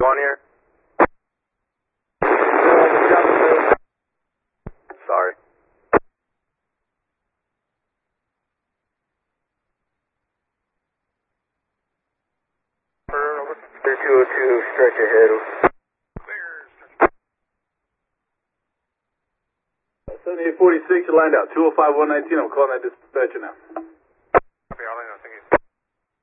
on here? Sorry. Over. 3202, stretch ahead. 7846, you lined out. 205-119, I'm calling that dispatcher now.